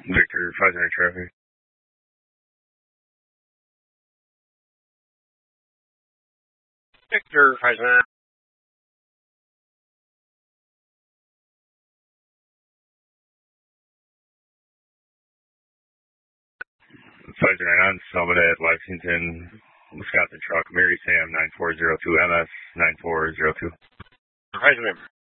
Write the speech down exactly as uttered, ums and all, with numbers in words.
Victor, five zero traffic. Victor, five zero. five zero nine, Summit at Lexington, Wisconsin truck, Mary Sam nine four zero two M S nine four zero two. five zero.